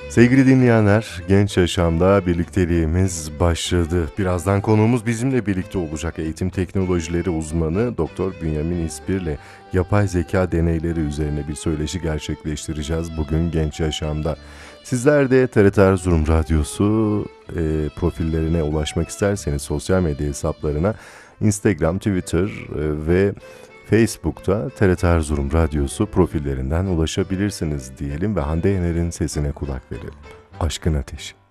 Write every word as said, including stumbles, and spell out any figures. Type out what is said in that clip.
Sevgili dinleyenler, Genç Yaşam'da birlikteliğimiz başladı. Birazdan konuğumuz bizimle birlikte olacak. Eğitim teknolojileri uzmanı Doktor Bünyamin İspir'le yapay zeka deneyleri üzerine bir söyleşi gerçekleştireceğiz bugün Genç Yaşam'da. Sizler de T R T Erzurum Radyosu e, profillerine ulaşmak isterseniz sosyal medya hesaplarına Instagram, Twitter e, ve Facebook'ta T R T Erzurum Radyosu profillerinden ulaşabilirsiniz diyelim ve Hande Yener'in sesine kulak verelim. Aşkın Ateşi.